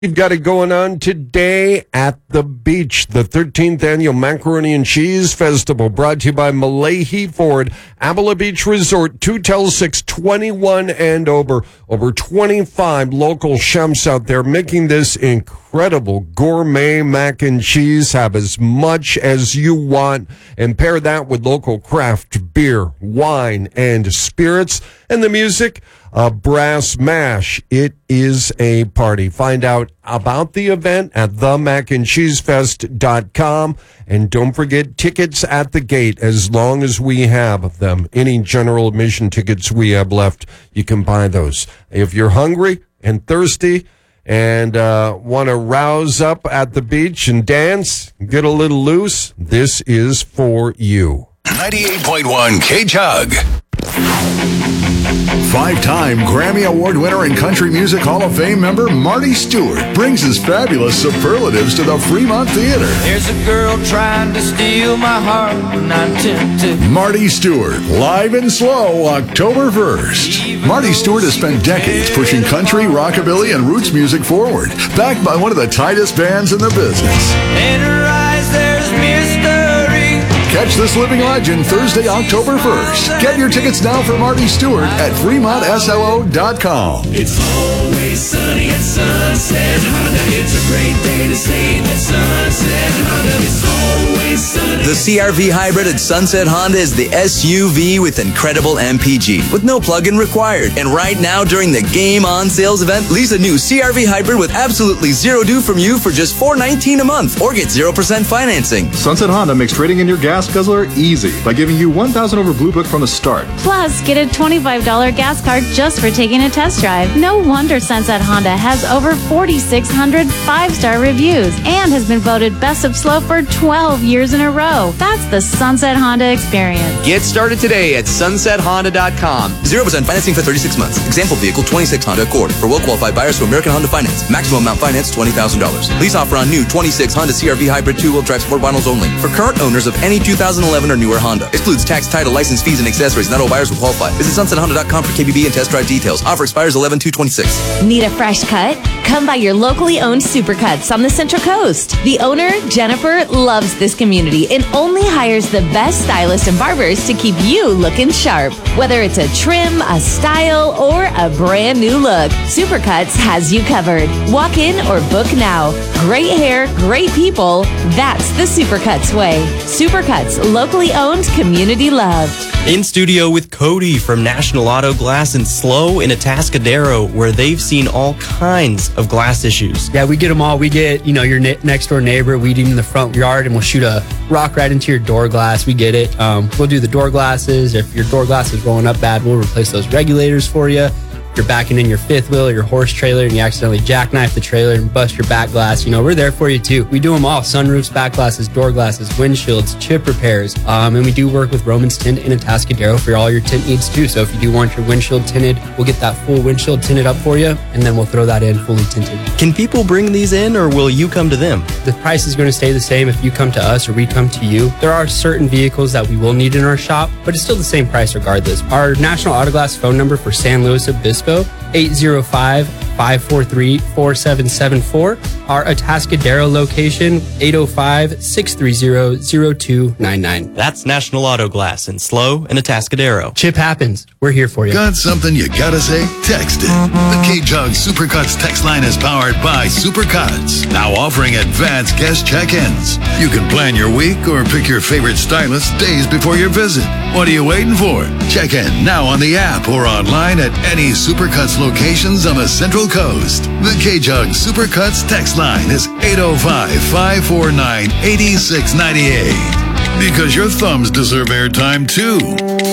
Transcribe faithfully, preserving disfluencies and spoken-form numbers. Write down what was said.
We've got it going on today at the beach. The thirteenth Annual Macaroni and Cheese Festival, brought to you by Malahi Ford, Avila Beach Resort, two till six, twenty-one and over. Over twenty-five local chefs out there making this incredible gourmet mac and cheese. Have as much as you want and pair that with local craft beer, wine, and spirits. And the music, uh, Brass Mash. It is a party. Find out about the event at the mac and cheese fest dot com. And don't forget, tickets at the gate, as long as we have them. Any general admission tickets we have left, you can buy those. If you're hungry and thirsty and uh, want to rouse up at the beach and dance, get a little loose, this is for you. ninety-eight point one K-Jug. Five-time Grammy Award winner and Country Music Hall of Fame member Marty Stewart brings his fabulous superlatives to the Fremont Theater. There's a girl trying to steal my heart when I'm tempted. Marty Stewart, live and slow, October first. Marty Stewart has spent decades pushing country, rockabilly, and roots music forward, backed by one of the tightest bands in the business. In her eyes there's mystery. Catch this living legend Thursday, October first. Get your tickets now for Marty Stewart at Fremont S L O dot com. It's always sunny at Sunset Honda. It's a great day to save at Sunset Honda. It's always sunny. The C R V Hybrid at Sunset Honda is the S U V with incredible M P G, with no plug-in required. And right now, during the Game On sales event, lease a new C R V Hybrid with absolutely zero due from you for just four hundred nineteen dollars a month, or get zero percent financing. Sunset Honda makes trading in your gas guzzler easy by giving you one thousand over Blue Book from the start. Plus, get a twenty-five dollars gas card just for taking a test drive. No wonder Sunset Honda has over four thousand six hundred five-star reviews and has been voted Best of Slow for twelve years in a row. That's the Sunset Honda experience. Get started today at sunset honda dot com. zero percent financing for thirty-six months. Example vehicle twenty-six Honda Accord. For well-qualified buyers from American Honda Finance. Maximum amount financed twenty thousand dollars. Lease offer on new twenty-six Honda C R V Hybrid two-wheel drive sport vinyls only. For current owners of any two thousand eleven or newer Honda. Excludes tax, title, license fees, and accessories. Not all buyers will qualify. Visit sunset honda dot com for K B B and test drive details. Offer expires eleven two twenty-six. Need a fresh cut? Come by your locally owned Supercuts on the Central Coast. The owner, Jennifer, loves this community and only hires the best stylists and barbers to keep you looking sharp. Whether it's a trim, a style, or a brand new look, Supercuts has you covered. Walk in or book now. Great hair, great people. That's the Supercuts way. Supercuts, locally owned, community loved. In studio with Cody from National Auto Glass and Slow in Atascadero, where they've seen all kinds of glass issues. Yeah, we get them all. We get, you know, your ne- next door neighbor weeding in the front yard, and we'll shoot a rock right into your door glass. We get it. Um, we'll do the door glasses. If your door glass is rolling up bad, we'll replace those regulators for you. If you're backing in your fifth wheel or your horse trailer and you accidentally jackknife the trailer and bust your back glass, you know, we're there for you too. We do them all: sunroofs, back glasses, door glasses, windshields, chip repairs. Um, and we do work with Romans Tint in Atascadero for all your tint needs too. So if you do want your windshield tinted, we'll get that full windshield tinted up for you, and then we'll throw that in fully tinted. Can people bring these in, or will you come to them? The price is going to stay the same if you come to us or we come to you. There are certain vehicles that we will need in our shop, but it's still the same price regardless. Our National Auto Glass phone number for San Luis Obispo, eight zero five, five four three, four seven seven four. Our Atascadero location, eight oh five, six three zero, zero two nine nine. That's National Auto Glass and Slow in Atascadero. Chip happens. We're here for you. Got something you gotta say? Text it. The K-Jug Supercuts text line is powered by Supercuts. Now offering advanced guest check-ins. You can plan your week or pick your favorite stylist days before your visit. What are you waiting for? Check in now on the app or online at any Supercuts locations on the Central Coast. The K-Jug Supercuts text line is eight oh five, five four nine, eight six nine eight. Because your thumbs deserve airtime too.